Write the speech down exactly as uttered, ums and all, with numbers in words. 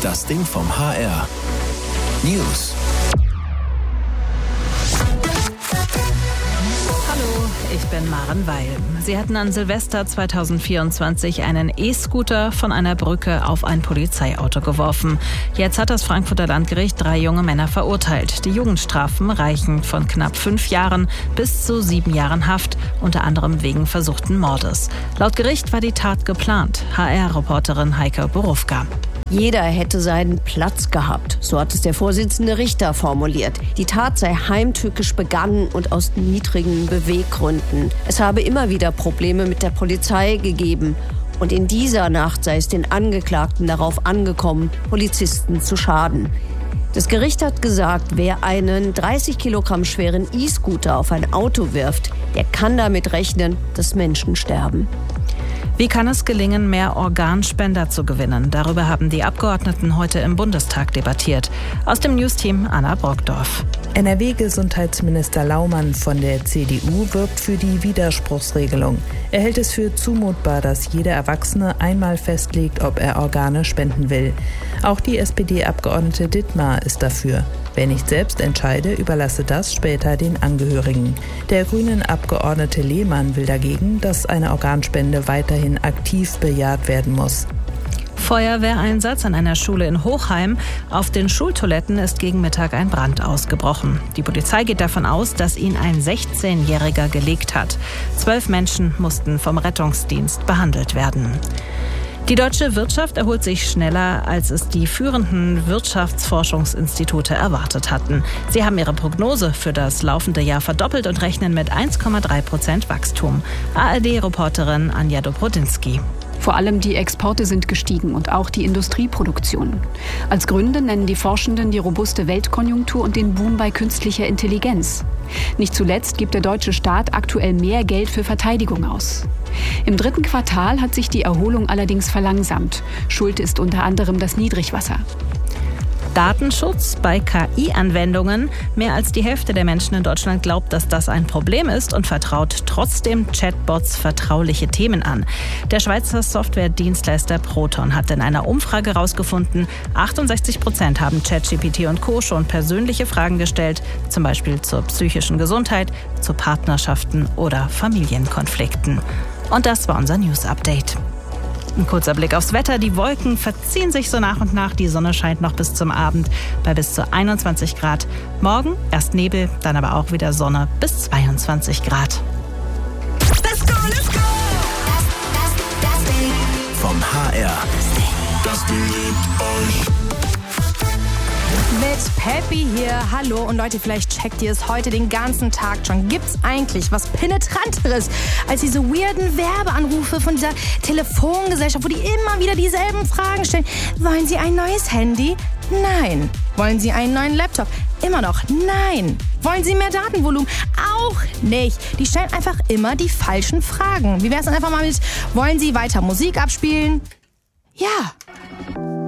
Das Ding vom H R. News. Ich bin Maren Weil. Sie hatten an Silvester zweitausendvierundzwanzig einen E-Scooter von einer Brücke auf ein Polizeiauto geworfen. Jetzt hat das Frankfurter Landgericht drei junge Männer verurteilt. Die Jugendstrafen reichen von knapp fünf Jahren bis zu sieben Jahren Haft, unter anderem wegen versuchten Mordes. Laut Gericht war die Tat geplant. H R-Reporterin Heike Borufka. Jeder hätte seinen Platz gehabt, so hat es der Vorsitzende Richter formuliert. Die Tat sei heimtückisch begangen und aus niedrigen Beweggründen. Es habe immer wieder Probleme mit der Polizei gegeben. Und in dieser Nacht sei es den Angeklagten darauf angekommen, Polizisten zu schaden. Das Gericht hat gesagt, wer einen dreißig Kilogramm schweren E-Scooter auf ein Auto wirft, der kann damit rechnen, dass Menschen sterben. Wie kann es gelingen, mehr Organspender zu gewinnen? Darüber haben die Abgeordneten heute im Bundestag debattiert. Aus dem Newsteam Anna Brockdorf. N R W-Gesundheitsminister Laumann von der C D U wirbt für die Widerspruchsregelung. Er hält es für zumutbar, dass jeder Erwachsene einmal festlegt, ob er Organe spenden will. Auch die S P D-Abgeordnete Dittmar ist dafür. Wer nicht selbst entscheide, überlasse das später den Angehörigen. Der grünen Abgeordnete Lehmann will dagegen, dass eine Organspende weiterhin aktiv bejaht werden muss. Feuerwehreinsatz an einer Schule in Hochheim. Auf den Schultoiletten ist gegen Mittag ein Brand ausgebrochen. Die Polizei geht davon aus, dass ihn ein sechzehnjähriger gelegt hat. Zwölf Menschen mussten vom Rettungsdienst behandelt werden. Die deutsche Wirtschaft erholt sich schneller, als es die führenden Wirtschaftsforschungsinstitute erwartet hatten. Sie haben ihre Prognose für das laufende Jahr verdoppelt und rechnen mit eins Komma drei Prozent Wachstum. A R D-Reporterin Anja Dobrodinsky. Vor allem die Exporte sind gestiegen und auch die Industrieproduktion. Als Gründe nennen die Forschenden die robuste Weltkonjunktur und den Boom bei künstlicher Intelligenz. Nicht zuletzt gibt der deutsche Staat aktuell mehr Geld für Verteidigung aus. Im dritten Quartal hat sich die Erholung allerdings verlangsamt. Schuld ist unter anderem das Niedrigwasser. Datenschutz bei K I-Anwendungen. Mehr als die Hälfte der Menschen in Deutschland glaubt, dass das ein Problem ist und vertraut trotzdem Chatbots vertrauliche Themen an. Der Schweizer Softwaredienstleister Proton hat in einer Umfrage herausgefunden, achtundsechzig Prozent haben ChatGPT und Co. schon persönliche Fragen gestellt, zum Beispiel zur psychischen Gesundheit, zu Partnerschaften oder Familienkonflikten. Und das war unser News-Update. Ein kurzer Blick aufs Wetter. Die Wolken verziehen sich so nach und nach. Die Sonne scheint noch bis zum Abend bei bis zu einundzwanzig Grad. Morgen erst Nebel, dann aber auch wieder Sonne bis zweiundzwanzig Grad. Let's go, let's go! Das, das, das Ding vom H R. Das Ding liebt euch. Mit Peppy hier. Hallo und Leute, vielleicht checkt ihr es heute den ganzen Tag schon. Gibt's eigentlich was Penetranteres als diese weirden Werbeanrufe von dieser Telefongesellschaft, wo die immer wieder dieselben Fragen stellen? Wollen Sie ein neues Handy? Nein. Wollen Sie einen neuen Laptop? Immer noch nein. Wollen Sie mehr Datenvolumen? Auch nicht. Die stellen einfach immer die falschen Fragen. Wie wär's dann einfach mal mit, wollen Sie weiter Musik abspielen? Ja.